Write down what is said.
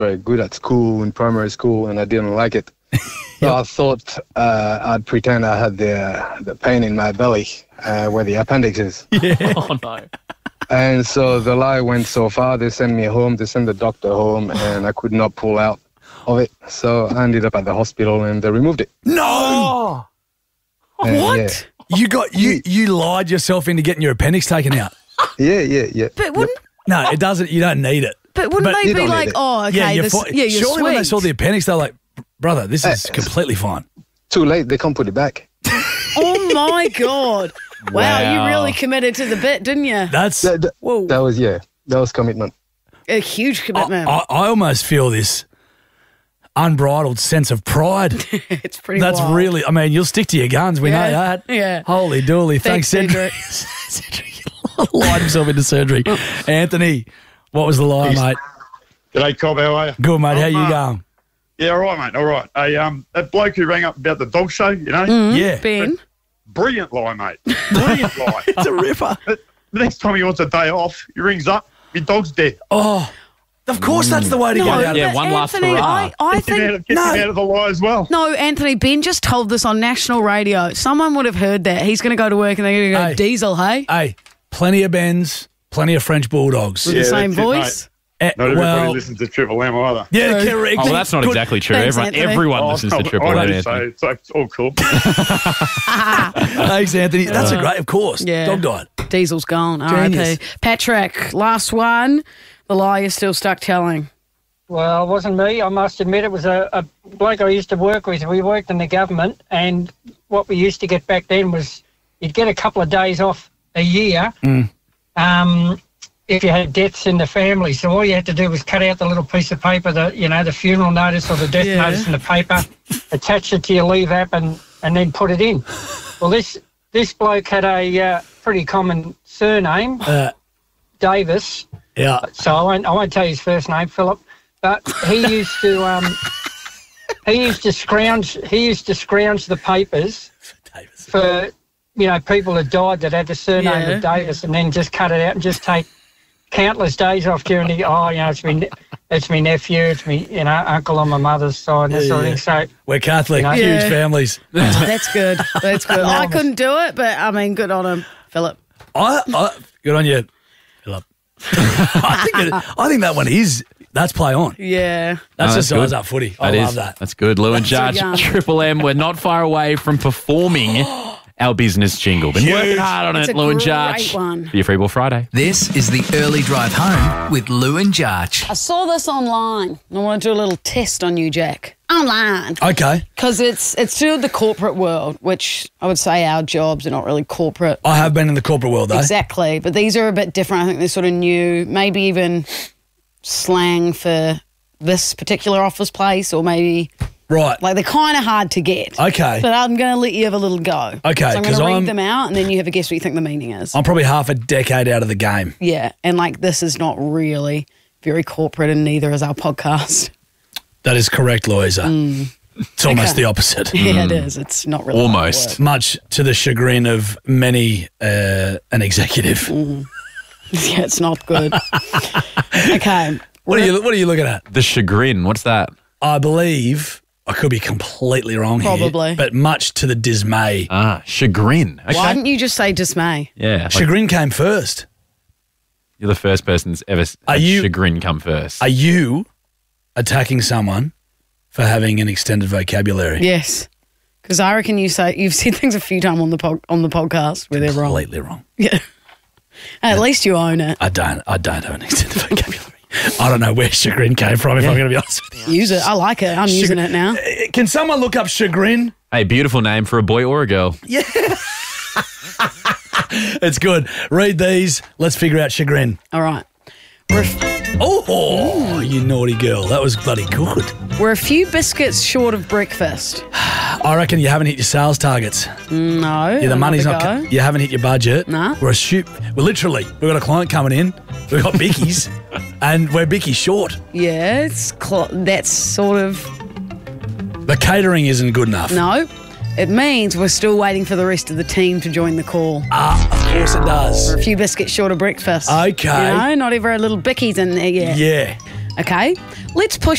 very good at school, in primary school, and I didn't like it. So I thought I'd pretend I had the pain in my belly where the appendix is. Yeah. Oh, no. And so the lie went so far, they sent me home, they sent the doctor home, and I could not pull out of it. So I ended up at the hospital and they removed it. No! What? Yeah. You lied yourself into getting your appendix taken out. Yeah. But wouldn't No, it doesn't. You don't need it. but wouldn't you they be don't like, need it. oh, okay, you're you're surely when they sweet. saw the appendix, they're like, brother, this is completely fine. Too late, they can't put it back. Oh my God! Wow, you really committed to the bit, didn't you? That's Whoa, That was commitment. a huge commitment. I almost feel this unbridled sense of pride. It's pretty. That's wild. really, I mean, you'll stick to your guns. We know that. Yeah. Holy dooly. Thanks, Cedric. Cedric lied himself into surgery. Anthony, what was the lie, mate? G'day, Cobb. How are you? Good, mate. How you going? Yeah, all right, mate. All right. That bloke who rang up about the dog show, you know, Yeah. Ben. brilliant lie, mate. Brilliant lie. It's a ripper. The next time he wants a day off, he rings up, your dog's dead. Oh, of course that's the way to go out. Yeah, but one last Anthony, hurrah. I Get him think out of the lie as well. no, Anthony. Ben just told this on national radio. Someone would have heard that. He's going to go to work and they're going to go Hey. Diesel. Hey, Hey, plenty of Bens, plenty of French Bulldogs. with Yeah, the same that's it, voice. Not everybody well, listens to Triple M either. yeah, correct. Oh, well, that's not Good. exactly true. Thanks, Everyone, Anthony. everyone listens to Triple I M, do, so Anthony. it's all cool. Thanks, Anthony. That's a great, of course. Yeah. Dog died. Diesel's gone. Genius. R.I.P. Patrick, last one. The lie you're still stuck telling. Well, it wasn't me. I must admit it was a bloke I used to work with. We worked in the government, and what we used to get back then was you'd get a couple of days off a year if you had deaths in the family. So all you had to do was cut out the little piece of paper, the funeral notice or the death notice in the paper, attach it to your leave app, and then put it in. Well, this bloke had a pretty common surname, Davis. Yeah. So I won't tell you his first name, Philip. But he used to scrounge the papers for people that died that had the surname of Davis, and then just cut it out and just take countless days off during the it's my nephew, it's me uncle on my mother's side, and that sort of thing. So We're Catholic, huge Yeah. families. That's good. That's good. I couldn't do it, but I mean, good on him, Philip. Good on you, Philip. I think that one that's play on. Yeah. That's Oh, just that's size good. up footy. I That love is. that. That's good. Lou and That's so Judge, young. Triple M, we're not far away from performing our business jingle. Been working hard on It's it, a Lou and great Judge. one. For your Freeball Friday. This is the early drive home with Lou and Jarch. I saw this online, and I want to do a little test on you, Jack. Online. Okay. Because it's to do with the corporate world, which I would say our jobs are not really corporate. I have been in the corporate world, though. Exactly. But these are a bit different. I think they're sort of new, maybe even slang for this particular office place, or maybe Right. like they're kind of hard to get. Okay. But I'm going to let you have a little go. Okay, So I'm going 'cause to I'm- read them out, and then you have a guess what you think the meaning is. I'm probably half a decade out of the game. Yeah. And like this is not really very corporate, and neither is our podcast. That is correct, Louisa. It's almost Okay. the opposite. Yeah, it is. It's not really. Almost. Much to the chagrin of many an executive. Yeah, it's not good. Okay. What are you looking at? The chagrin, what's that? I believe I could be completely wrong Probably. here, but much to the dismay. Chagrin. Okay. Why didn't you just say dismay? Yeah. Like Chagrin came first. you're the first person that's ever had you- chagrin come first. Are you attacking someone for having an extended vocabulary? Yes. Because I reckon you've said things a few times on the podcast where they're wrong. Completely wrong. Yeah. At least you own it. I don't have an extended vocabulary. I don't know where chagrin came from, if I'm going to be honest with you. Use it. I like it. I'm using it now. Can someone look up chagrin? Hey, beautiful name for a boy or a girl. It's good. Read these. Let's figure out chagrin. All right. Oh, you naughty girl. That was bloody good. We're a few biscuits short of breakfast. I reckon you haven't hit your sales targets. No. Yeah, the money's not. go. You haven't hit your budget. Nah. We're literally, we've got a client coming in. We've got Bickies, and we're Bickies short. Yeah, that's sort of. The catering isn't good enough. No. It means we're still waiting for the rest of the team to join the call. Of course it does. We're a few biscuits short of breakfast. Okay. You know, not even a little bickies in there yet. Yeah. Okay. Let's push